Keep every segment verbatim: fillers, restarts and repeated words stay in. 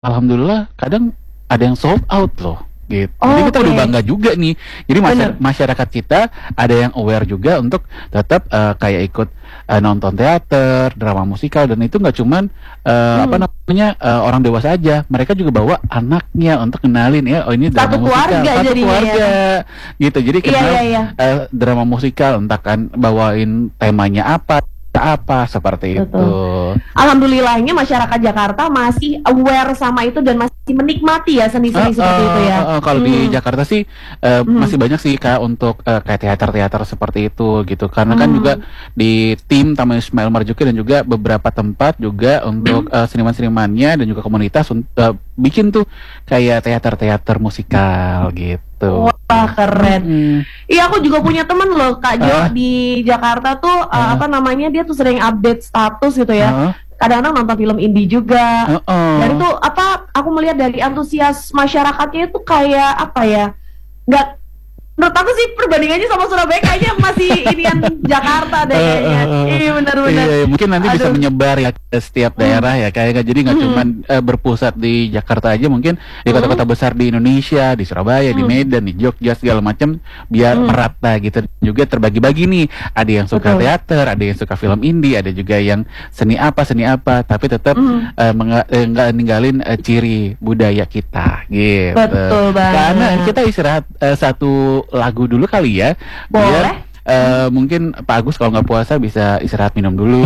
Alhamdulillah kadang ada yang sold out loh, gitu. Oh, Jadi kita udah oke. bangga juga nih. Jadi masya- Bener. masyarakat kita ada yang aware juga untuk tetap eh, kayak ikut eh, nonton teater, drama musikal, dan itu nggak cuman eh, apa Mhm. namanya eh, orang dewasa aja. Mereka juga bawa anaknya untuk kenalin ya, oh ini drama Satu musikal, keluarga satu jadinya ya. keluarga, gitu. Jadi Iya kenal iya iya. eh, drama musikal, entah kan bawain temanya apa, apa seperti itu. Betul. Alhamdulillahnya masyarakat Jakarta masih aware sama itu dan masih menikmati ya seni-seni seperti itu ya. Heeh, heeh. Kalau di Mhm. Jakarta sih eh, Mhm. masih banyak sih Kak untuk eh, kayak teater-teater seperti itu gitu. Karena kan juga Hmm. di tim Taman Ismail Marzuki dan juga beberapa tempat juga untuk Mhm. eh, seniman-senimannya dan juga komunitas un- eh, bikin tuh kayak teater-teater musikal gitu. Wah, keren. Mm-mm. Iya, aku juga punya temen loh Kak Jo Ah. di Jakarta tuh uh, Ah. apa namanya dia tuh sering update status gitu ya. Heeh. Kadang-kadang nonton film indie juga. Heeh. Dan itu apa aku melihat dari antusias masyarakatnya itu kayak apa ya? Nggak, menurut aku sih perbandingannya sama Surabaya kayaknya masih inian Jakarta deh Eh, kayaknya. eh, eh. Iya benar-benar. Iya, mungkin nanti bisa Aduh. menyebar ya ke setiap daerah ya kayaknya. Jadi nggak Hmm. cuman eh, berpusat di Jakarta aja, mungkin di Hmm. kota-kota besar di Indonesia, di Surabaya, di Hmm. Medan, di Jogja segala macam, biar Hmm. merata gitu. Juga terbagi-bagi nih. Ada yang suka Betul. teater, ada yang suka film indie, ada juga yang seni apa seni apa, tapi tetap Hmm. eh, menga- eh, nggak ninggalin eh, ciri budaya kita gitu. Betul banget. Karena kita istirahat eh, satu lagu dulu kali ya. Boleh. Biar eh, mungkin Pak Agus kalau nggak puasa bisa istirahat minum dulu.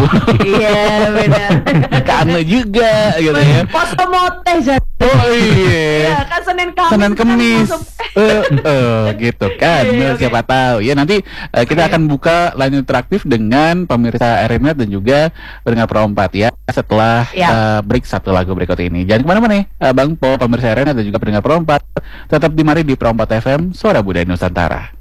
Iya benar. Karena juga gitu ya. Poso moteh jadi. Oh iya. Iya, kan Senin Kamis. Senin kan Kemis, langsung- eh eh, gitu kan. Iya, oke. Siapa tahu ya nanti eh, kita Oke. akan buka line interaktif dengan pemirsa Erinet dan juga pendengar Pro empat ya setelah Ya. eh, break satu lagu berikut ini. Jangan kemana-mana nih, eh, Bang Po, pemirsa Erinet dan juga pendengar Pro empat, tetap di mari di Pro empat F M, Suara Budaya Nusantara.